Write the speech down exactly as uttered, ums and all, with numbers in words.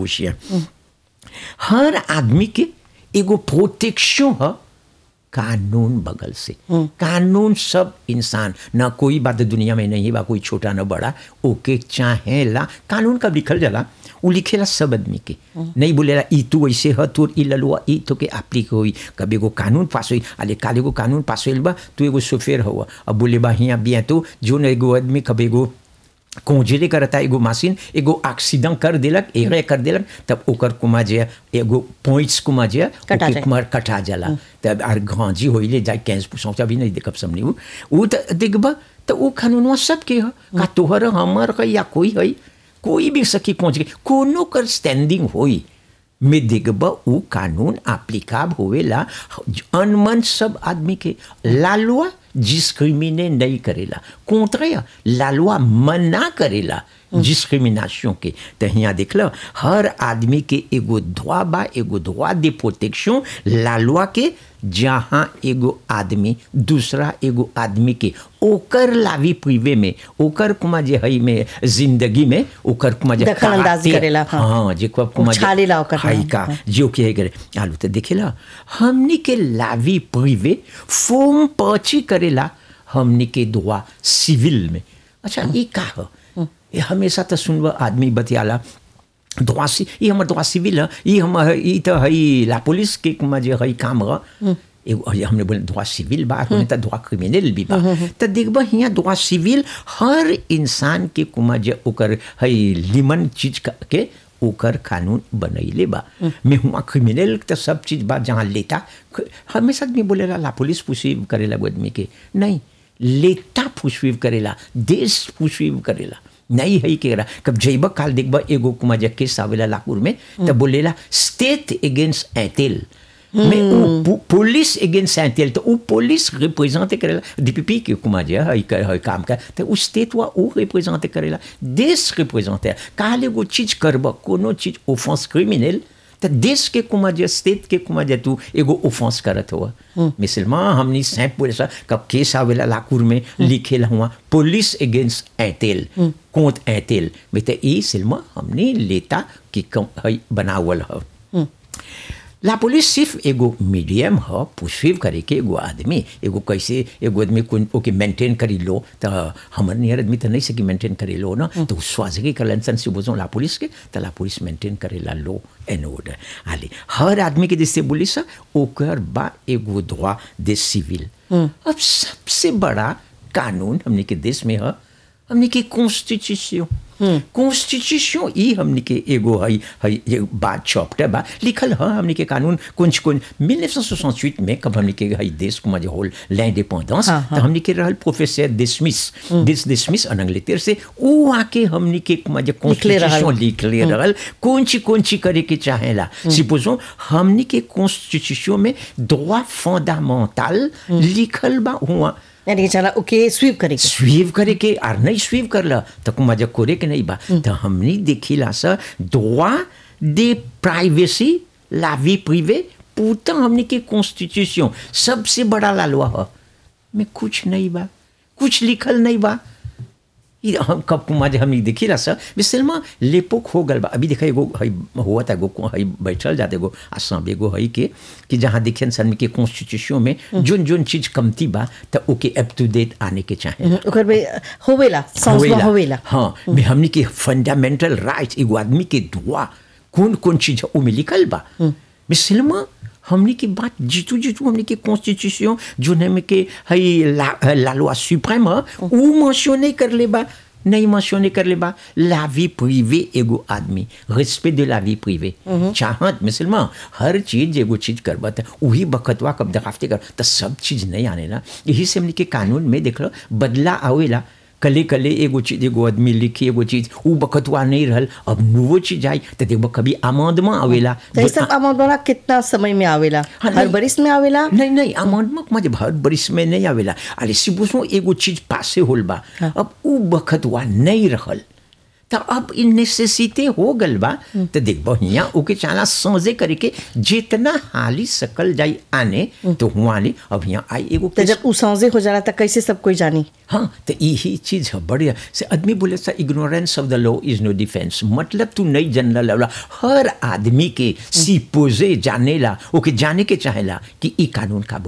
खुशियाँ। हर आदमी के एगो प्रोटेक्शन है कानून बगल से। कानून सब इंसान, ना कोई बात दुनिया में नहीं बा कोई छोटा न बड़ा, ओके चाहेला कानून कब लिखल जाला वो लिखेला सब आदमी के, नहीं बोलेला ई तू ऐसे ह तोर ई ललुआ ई तो के एप्लीक होई। कब एगो कानून पास होई, अले काल एगो कानून पास होइल बा, तू एगो सोफेर हुआ, अब बोले बा हियाँ बिया तो जो एगो आदमी कब एगो कोंजेले करता एगो मशीन एगो एक्सीडेंट कर देलक एरे कर देलक, तब ओकर कुमा जे एगो पॉइंट्स कुमा जे कुमार कटा जाला, तब आर गांजी होइले जाय कैंस पुसौचा भी नहीं देखब समनी उ उ त देखबा त उ कानूनवा सब के ह का तोहर हमर है या कोई है, कोई भी सकी पहुंच के कोनो कर स्टैंडिंग होई में देखबा उ कानून एप्लीकेबल होवेला अनमन सब आदमी के। लालुआ डिस्क्रिमिने नहीं करेला, कॉन्ट्रेयर लालुआ मना करेला डिस्क्रिमिनेशन के। तो यहाँ देख लो हर आदमी के एगो droit बा, एगो droit de protection लालुआ के, जहाँ एगो आदमी दूसरा एगो आदमी के ओकर लावी प्रिवे में ओकर कुमा जे हई में जिंदगी में ओकर कुमा जे दखलंदाजी करेला। हाँ जे कुमा छालेला ओकर हई का जो के करे आलू तो देखेला हमनी के लावी प्रिवे फॉर्म पर्ची करेला हमनी के दुआ सिविल में। अच्छा ये का हो, ये हमेशा तो सुनवा आदमी बतियाला दुआ सी ये हमर दुआ सिविल है, ये हम ये तो हई ला पुलिस के कुमा जे हई काम ह एगो हमने बोले दुआ सिविल बा, हमने तो दुआ क्रिमिनल भी बा। तो देखबा हियाँ दुआ सिविल हर इंसान के कुमा जे ओकर हई लिमन चीज के ओकर कानून बनैले बा। मैं हुआ क्रिमिनल तो सब चीज बा जहाँ लेता हमेशा आदमी बोलेला ला पुलिस पुसीव करेला आदमी के, नहीं लेता पुसीव करेला, देश पुसीव करेला नहीं है के रहा। कब जइबा काल देखबा एगो कुमा जे केस आवेला लाकूर में तब बोलेला स्टेट अगेंस्ट एंटेल में उ पुलिस अगेंस्ट एंटेल, तो उ पुलिस रिप्रेजेंट करेला डीपीपी के कुमा जे है है काम का, तो उ स्टेट वा उ रिप्रेजेंट करेला देश रिप्रेजेंट काल एगो चीज करबा कोनो चीज ऑफेंस क्रिमिनल तो देश के कुमा जे स्टेट के कुमा जे तू एगो ऑफेंस करत हुआ। मिसलमा हमनी सैप बोले सा कब केस आवेला लाकूर में लिखेला हुआ पुलिस अगेंस्ट एंटेल कोंट एंटेल में, तो ई सिल्मा हमने लेता कि बनावल है। ला पुलिस सिर्फ एगो मीडियम है पुष्पिव करे के, एगो आदमी एगो कैसे एगो आदमी को ओके मेंटेन करी लो, तो हमर नियर आदमी तो नहीं सकी मेंटेन करे लो ना, तो स्वाजगी कलेंसन से बोझो ला पुलिस के, तो ला पुलिस मेंटेन करेला लो एंड ऑर्डर आले हर आदमी के जैसे बोली सा ओकर बा एगो droit de सिविल। अब सबसे बड़ा कानून हमने के देश में है हमने के कॉन्स्टिट्यूशन। कॉन्स्टिट्यूशन ई हमने के एगो हई हई ये बात चैप्टर बा लिखल है हमने के कानून कुछ कुछ उन्नीस सौ सड़सठ में कब हमने के हई देश को मजे होल l'indépendance, तो हमने के रहल प्रोफेसर डिस्मिस दिस डिस्मिस अन अंग्रेजी से वो आके हमने के मजे कॉन्स्टिट्यूशन लिख ले रहल कौन ची कौन ची करे के चाहेला। सपोजो हमने के कॉन्स्टिट्यूशन में droit फंडामेंटल लिखल बा हुआ, यानी चला ओके स्वीप करे के स्वीप करे के और नहीं स्वीप करला तो कुमा जब करे के नहीं बा। तो हमने देखिला सा droit de privacy la vie privée, pourtant हमने के कॉन्स्टिट्यूशन सबसे बड़ा लालवा है में कुछ नहीं बा, कुछ लिखल नहीं बा। हम कब कुमा जब हमने देखिला सा बिसलमा लेपोक हो गल बा। अभी देखा एगो हई हुआ था एगो हई बैठल जाते एगो आसाम एगो हई के कि जहाँ देखे सन के कॉन्स्टिट्यूशन में जोन जोन चीज कमती बा तो ओके अप टू डेट आने के चाहे ओकर में होवेला संस्था होवेला। हाँ में हमने के फंडामेंटल राइट एगो आदमी के दुआ कौन कौन चीज है उमें लिखल बा। बिसलमा हमने की बात जीतू जीतू हमने के कॉन्स्टिट्यूशन जो ने के हई ला, ला लॉ सुप्रीम वो मेंशन नहीं कर ले बा, नहीं मेंशन नहीं कर ले बा ला वी प्रिवे एगो आदमी respect de la vie privée चाहत मुसलमान हर चीज एगो चीज करबा त वही बखतवा कब दखाफ्ते कर तो सब चीज नहीं आने ना। यही से हमने के कानून में देख लो बदला आवेला कले कले एगो चीज एगो आदमी लिखी एगो चीज वो बखतवा नहीं रहल, अब नुवो चीज आई तो देखो कभी आमदमा आवेला। तो ये सब आमदमा कितना समय में आवेला? हर बरिस में आवेला? नहीं नहीं आमदमा मजे हर बरिस में नहीं आवेला। अरे सिबुसो एगो चीज पासे होल बा अब वो बखतवा नहीं रहल तो अब इन नेसेसिटी हो गल बा तो देखबो हियाँ ओके चाला समझे करे के जितना हाली सकल जाई आने तो हुआ ले अब यहाँ आई एगो तो जब उ समझे हो जाला तो कैसे सब कोई जानी हाँ तो यही चीज है बढ़िया से आदमी बोले सा ignorance of the law is no defence मतलब तू नहीं जानला लवला हर आदमी के सिपोजे जानेला ओके जाने के चाहेला कि ई कानून का